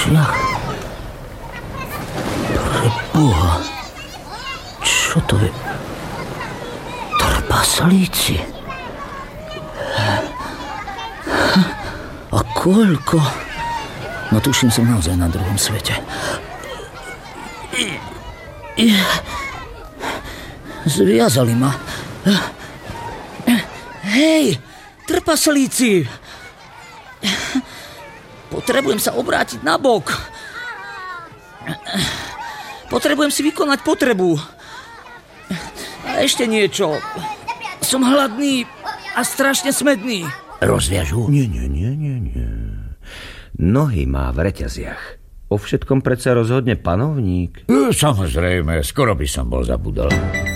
očiach? Preboha, čo to je? Trpaslíci? A koľko? No tuším, som naozaj na druhom svete. Zviazali ma. Hej, trpaslíci! Potrebujem sa obrátiť na bok. Potrebujem si vykonať potrebu. A ešte niečo. Som hladný a strašne smedný. Rozviažu? Nie. Nohy má v reťaziach. O všetkom predsa rozhodne panovník. Samozrejme, skoro by som bol zabudol.